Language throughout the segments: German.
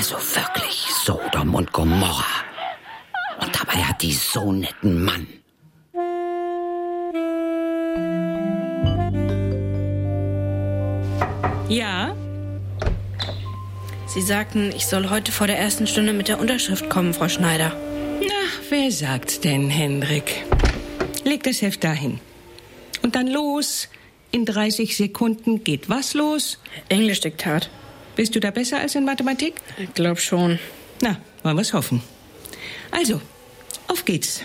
Also wirklich Sodom und Gomorra. Und dabei hat die so netten Mann. Ja? Sie sagten, ich soll heute vor der ersten Stunde mit der Unterschrift kommen, Frau Schneider. Na, wer sagt's denn, Hendrik? Leg das Heft dahin. Und dann los. In 30 Sekunden geht was los? Englischdiktat. Bist du da besser als in Mathematik? Ich glaub schon. Na, wollen wir's hoffen. Also, auf geht's.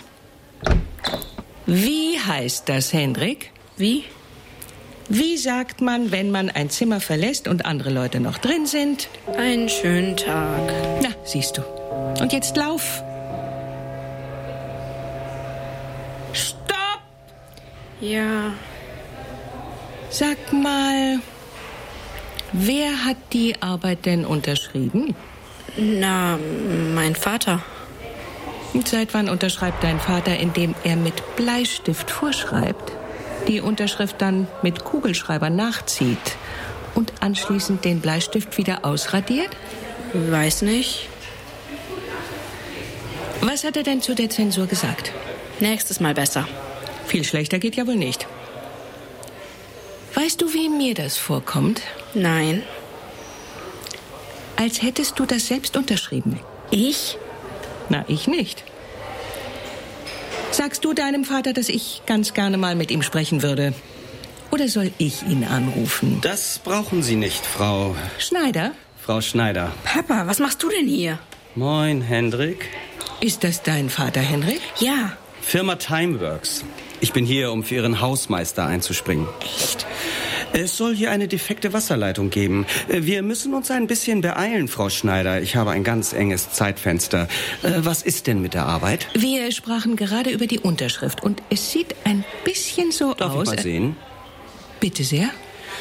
Wie heißt das, Hendrik? Wie? Wie sagt man, wenn man ein Zimmer verlässt und andere Leute noch drin sind? Einen schönen Tag. Na, siehst du. Und jetzt lauf. Stopp! Ja. Sag mal, wer hat die Arbeit denn unterschrieben? Na, mein Vater. Und seit wann unterschreibt dein Vater, indem er mit Bleistift vorschreibt, die Unterschrift dann mit Kugelschreiber nachzieht und anschließend den Bleistift wieder ausradiert? Weiß nicht. Was hat er denn zu der Zensur gesagt? Nächstes Mal besser. Viel schlechter geht ja wohl nicht. Weißt du, wie mir das vorkommt? Nein. Als hättest du das selbst unterschrieben. Ich? Na, ich nicht. Sagst du deinem Vater, dass ich ganz gerne mal mit ihm sprechen würde? Oder soll ich ihn anrufen? Das brauchen Sie nicht, Frau Schneider? Frau Schneider. Papa, was machst du denn hier? Moin, Hendrik. Ist das dein Vater, Henrik? Ja. Firma Timeworks. Ich bin hier, um für Ihren Hausmeister einzuspringen. Echt? Es soll hier eine defekte Wasserleitung geben. Wir müssen uns ein bisschen beeilen, Frau Schneider. Ich habe ein ganz enges Zeitfenster. Was ist denn mit der Arbeit? Wir sprachen gerade über die Unterschrift und es sieht ein bisschen so Darf aus. ich mal sehen? Bitte sehr.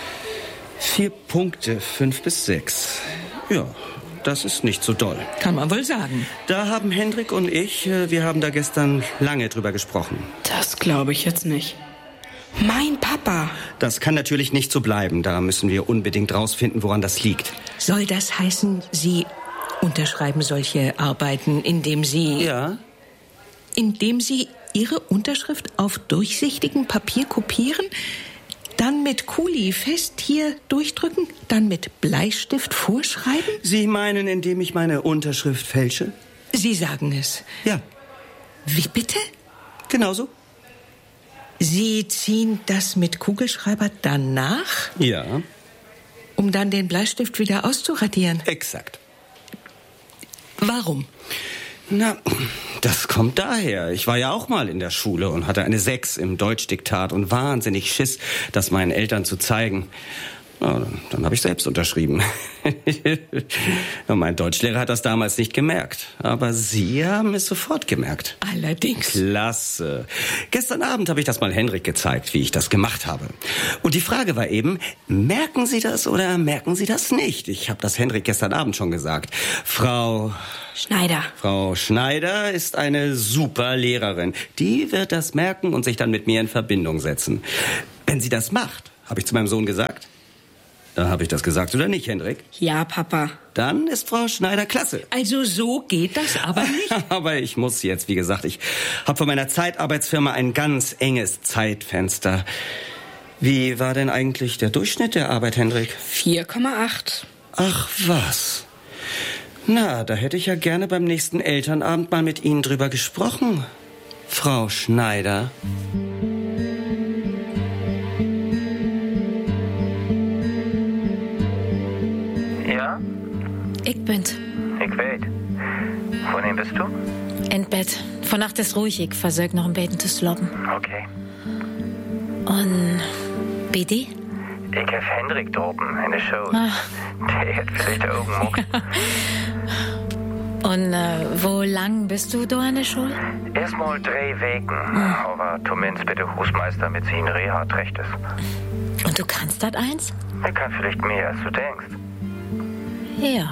4 Punkte, 5 bis 6. Ja, das ist nicht so doll. Kann man wohl sagen. Da haben Hendrik und ich, wir haben da gestern lange drüber gesprochen. Das glaube ich jetzt nicht. Mein Papa. Das kann natürlich nicht so bleiben. Da müssen wir unbedingt rausfinden, woran das liegt. Soll das heißen, Sie unterschreiben solche Arbeiten, indem Sie... Ja? Indem Sie Ihre Unterschrift auf durchsichtigem Papier kopieren, dann mit Kuli fest hier durchdrücken, dann mit Bleistift vorschreiben? Sie meinen, indem ich meine Unterschrift fälsche? Sie sagen es. Ja. Wie bitte? Genauso? Sie ziehen das mit Kugelschreiber danach, Ja. um dann den Bleistift wieder auszuradieren? Exakt. Warum? Na, das kommt daher. Ich war ja auch mal in der Schule und hatte eine 6 im Deutschdiktat und wahnsinnig Schiss, das meinen Eltern zu zeigen. Na, dann habe ich selbst unterschrieben. Und mein Deutschlehrer hat das damals nicht gemerkt. Aber Sie haben es sofort gemerkt. Allerdings. Klasse. Gestern Abend habe ich das mal Henrik gezeigt, wie ich das gemacht habe. Und die Frage war eben, merken Sie das oder merken Sie das nicht? Ich habe das Henrik gestern Abend schon gesagt. Frau Schneider ist eine super Lehrerin. Die wird das merken und sich dann mit mir in Verbindung setzen. Wenn sie das macht, habe ich zu meinem Sohn gesagt. Habe ich das gesagt oder nicht, Hendrik? Ja, Papa. Dann ist Frau Schneider klasse. Also so geht das aber nicht. Aber ich muss jetzt, wie gesagt, ich habe von meiner Zeitarbeitsfirma ein ganz enges Zeitfenster. Wie war denn eigentlich der Durchschnitt der Arbeit, Hendrik? 4,8. Ach was. Na, da hätte ich ja gerne beim nächsten Elternabend mal mit Ihnen drüber gesprochen, Frau Schneider. Ja? Ik bent. Ik weet. Wanneer bist du? In het bed. Vannacht is roeig. Ik verzuik nog een beetje te slapen. Okay. En Bidi? Ik heb Hendrik droppen in de show. Ah. Der hat vielleicht de ogen mocht. En wo lang bist du da in der Schule? Erstmal 3 Weken. Aber zumindest bitte Husmeister mit seinen Reha-Trächtes. Und du kannst das eins? Er kann vielleicht mehr, als du denkst. Ja.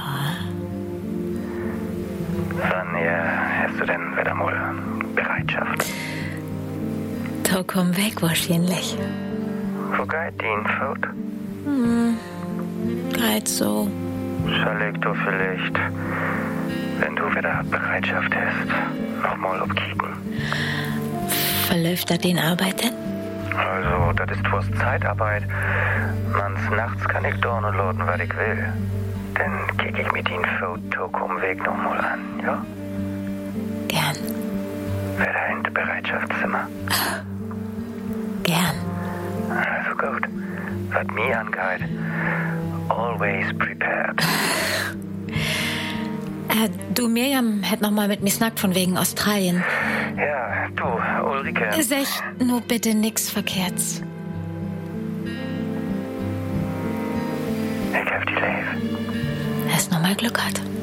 Wanneer hast du denn wieder mal Bereitschaft? Da komm weg wahrscheinlich. Wo geht die Info? Geht so. Soll ich du vielleicht, wenn du wieder Bereitschaft hast, nochmal abkicken? Verläuft da den Arbeiten? Also, das ist was Zeitarbeit. Mans nachts kann ich downloaden, was ich will. Dann kick ich mit den Foto vom Weg nochmal an, ja? Gern. Wer da in der Bereitschaftszimmer? Gern. Also gut. Was mir angeht, always prepared. Du, Miriam hätt noch mal mit mir snackt von wegen Australien. Ja, du, Ulrike. Sech nur bitte nix Verkehrts. Ich hab die Leif. Hast noch mal Glück hat.